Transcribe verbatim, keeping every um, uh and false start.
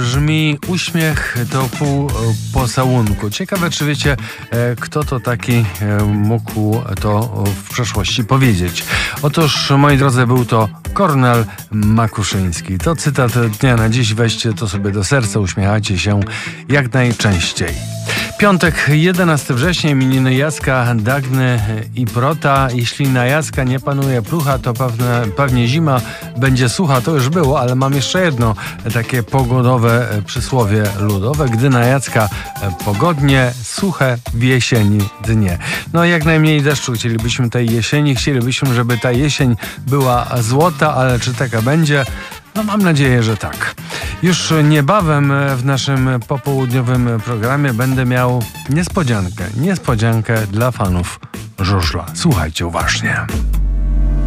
brzmi uśmiech to pół pocałunku. Ciekawe, czy wiecie, kto to taki mógł to w przeszłości powiedzieć. Otóż, moi drodzy, był to Kornel Makuszyński. To cytat dnia na dziś. Weźcie to sobie do serca, uśmiechajcie się jak najczęściej. Piątek, jedenastego września, imieniny Jacka, Dagny i Prota. Jeśli na Jacka nie panuje plucha, to pewne, pewnie zima będzie sucha. To już było, ale mam jeszcze jedno takie pogodowe przysłowie ludowe. Gdy na Jacka pogodnie, suche w jesieni dnie. No jak najmniej deszczu chcielibyśmy tej jesieni. Chcielibyśmy, żeby ta jesień była złota, ale czy taka będzie? No mam nadzieję, że tak. Już niebawem w naszym popołudniowym programie będę miał niespodziankę. Niespodziankę dla fanów żużla. Słuchajcie uważnie.